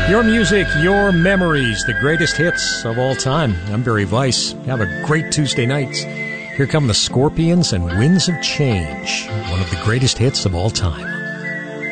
Your music, your memories, the greatest hits of all time. I'm Barry Weiss. Have a great Tuesday night. Here come the Scorpions and Winds of Change, one of the greatest hits of all time.